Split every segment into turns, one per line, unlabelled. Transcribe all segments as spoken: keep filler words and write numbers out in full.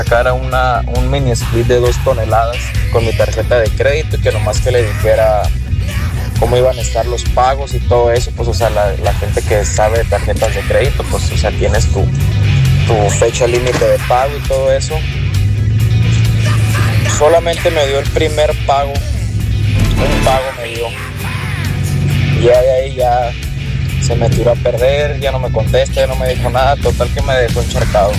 sacara una, un mini split de dos toneladas con mi tarjeta de crédito y que nomás que le dijera cómo iban a estar los pagos y todo eso, pues o sea, la, la gente que sabe de tarjetas de crédito, pues o sea, tienes tu, tu fecha límite de pago y todo eso. Solamente me dio el primer pago, un pago me dio. Y ya de ahí ya se me tiró a perder, ya no me contesta, ya no me dijo nada, total que me dejó encharcado.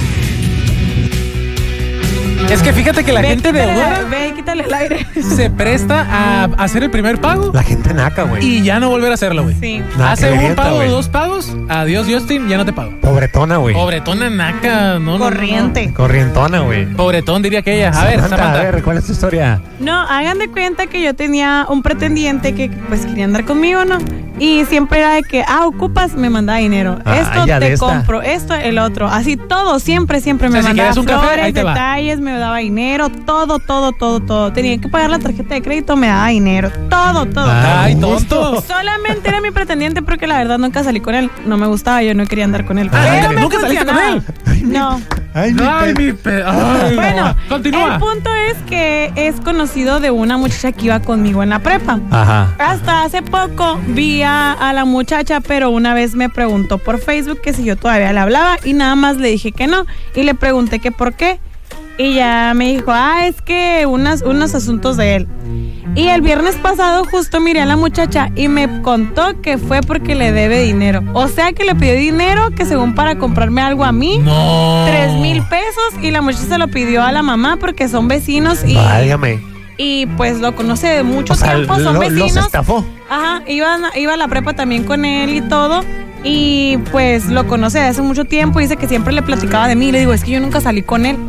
Es que fíjate que la
ve,
gente de Aurora
ve, quítale el aire.
se presta a hacer el primer pago.
La gente naca, güey.
Y ya no volver a hacerlo, güey.
Sí.
Nah,
Hace un
revienta,
pago,
güey.
dos pagos. Adiós, Justin, ya no te pago.
Pobretona, güey.
Pobretona naca, no, no,
Corriente.
no.
Corrientona, güey.
Pobretón, diría que ella. A ver,
Samantha,
Samantha.
a ver, ¿cuál es tu historia?
No, hagan de cuenta que yo tenía un pretendiente que pues quería andar conmigo, ¿no? Y siempre era de que, ah, ocupas, me mandaba dinero.
Ah,
esto
ya de
te
esta.
compro, esto, el otro. Así todo, siempre, siempre
O sea,
me
si
mandaba
quieres un café,
flores,
ahí te va.
detalles, me daba dinero, todo, todo, todo, todo. Tenía que pagar la tarjeta de crédito, me daba dinero, todo, todo.
Ah,
Ay,
gusto.
tonto.
Solamente era mi pretendiente porque la verdad nunca salí con él. No me gustaba, yo no quería andar con él.
Ah,
Pero me
¿nunca saliste con
funcionaba.
él?
No.
Ay, mi
Ay,
pe-
mi pe... Ay,
Bueno,
no. Continúa.
el punto es que es conocido de una muchacha que iba conmigo en la prepa.
Ajá.
Hasta hace poco vi a, a la muchacha, pero una vez me preguntó por Facebook que si yo todavía le hablaba y nada más le dije que no. Y le pregunté que por qué. Y ya me dijo, ah, es que unas, unos asuntos de él. Y el viernes pasado justo miré a la muchacha y me contó que fue porque le debe dinero. O sea que le pidió dinero que según para comprarme algo a mí.
No.
Tres mil pesos y la muchacha se lo pidió a la mamá porque son vecinos y,
Válgame.
y pues lo conoce de mucho
O sea,
tiempo, son
lo-
vecinos.
los estafó.
Ajá, iba, iba a la prepa también con él y todo. Y pues lo conoce de hace mucho tiempo. Dice que siempre le platicaba de mí. Le digo, es que yo nunca salí con él.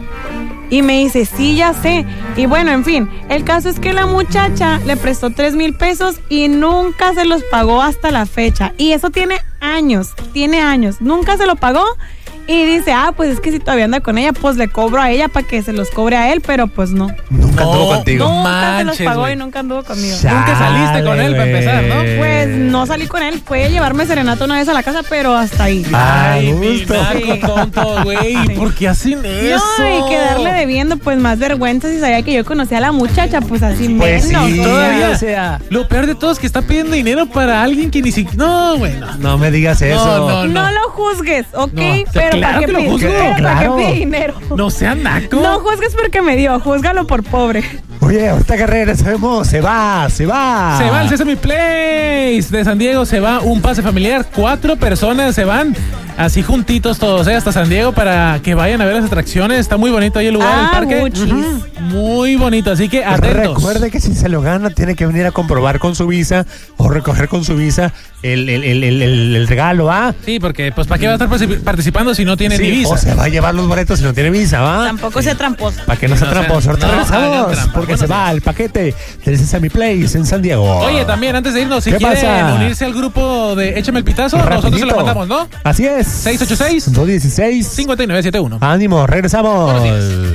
Y me dice, sí, ya sé. Y bueno, en fin, el caso es que la muchacha le prestó tres mil pesos y nunca se los pagó hasta la fecha. Y eso tiene años, tiene años. Nunca se lo pagó. Y dice, ah, pues es que si todavía anda con ella, pues le cobro a ella para que se los cobre a él, pero pues no.
Nunca
No,
anduvo contigo.
no.
Nunca se los
manches,
pagó
güey.
y nunca anduvo conmigo.
Nunca saliste con él, para empezar, ¿no?
Pues no salí con él, fue llevarme serenata una vez a la casa, pero hasta ahí.
Ay,
Ay, mi
gusto.
narco
Sí.
tonto, güey.
Sí.
¿Por qué hacen eso?
No, y quedarle debiendo, pues más vergüenza si sabía que yo conocía a la muchacha, pues así
Pues
menos.
sí,
o sea.
Todavía.
o sea.
Lo peor de todo es que está pidiendo dinero para alguien que ni siquiera... No, güey, no.
No me digas eso.
no,
No lo juzgues, ¿ok?
No,
pero
claro
¿para qué
que lo
pide-
juzgo.
pero ¿para qué
Claro.
pide dinero?
No sea naco.
No juzgues porque me dio, júzgalo por pobre.
Oye, ahorita que regresemos, se va, se va.
Se va el Sesame Place de San Diego, se va un pase familiar, cuatro personas se van así juntitos todos, ¿eh? Hasta San Diego para que vayan a ver las atracciones. Está muy bonito ahí el lugar, el
Ah,
parque.
muchis.
Ujú. Muy bonito, así que atentos.
Recuerde que si se lo gana, tiene que venir a comprobar con su visa o recoger con su visa el, el, el, el, el- el regalo, ¿va?
Sí, porque pues ¿para qué va a estar particip- participando si no tiene
Sí,
ni visa?
o se va a llevar los boletos si no tiene visa, ¿va?
Tampoco sea tramposo.
Para que no sea
No sea-
tramposo. Ahorita
no hagan
regresamos
trampa.
porque
Buenos
se va
días.
el paquete del Sesame Place en San Diego.
Oye, también antes de irnos, si
¿Qué
quieren
pasa?
unirse al grupo de Échame el Pitazo, nosotros se
Rapidito.
lo mandamos, ¿no?
Así es.
seis ocho seis,
dos dieciséis.
cinco nueve siete uno.
Ánimo, regresamos.
Buenos días.